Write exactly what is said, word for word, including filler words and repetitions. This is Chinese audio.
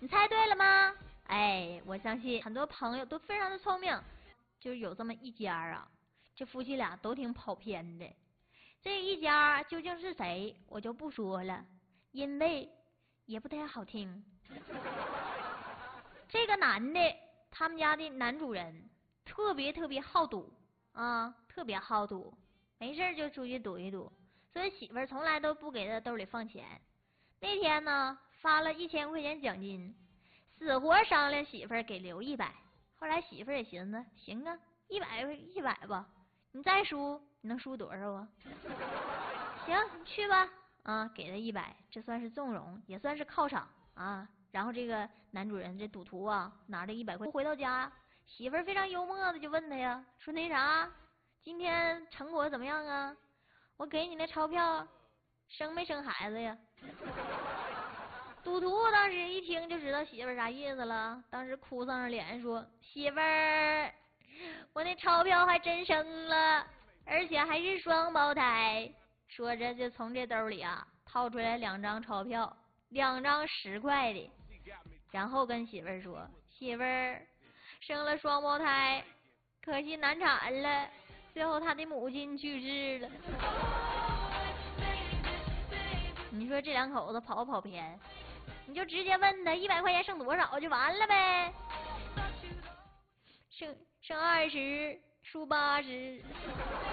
你猜对了吗？哎，我相信很多朋友都非常的聪明，就是有这么一家啊，这夫妻俩都挺跑偏的。这一家究竟是谁，我就不说了，因为也不太好听。这个男的，他们家的男主人特别特别好赌啊，特别好赌，没事就出去赌一赌，所以媳妇儿从来都不给他兜里放钱。那天呢，发了一千块钱奖金，死活商量媳妇儿给留一百。后来媳妇儿也寻思，行啊，一百一百吧，你再输，你能输多少啊？行，你去吧，啊，给他一百，这算是纵容，也算是犒赏啊。然后这个男主人这赌徒啊，拿着一百块回到家，媳妇儿非常幽默的就问他呀，说那啥，今天成果怎么样啊？我给你那钞票，生没生孩子呀？赌徒当时一听就知道媳妇儿啥意思了，当时哭丧着脸说：“媳妇儿，我那钞票还真生了，而且还是双胞胎。”说着就从这兜里啊掏出来两张钞票，两张十块的，然后跟媳妇儿说：“媳妇儿，生了双胞胎，可惜难产了，最后他的母亲去世了。”你说这两口子跑不跑偏？你就直接问他一百块钱剩多少就完了呗，剩剩二十，输八十。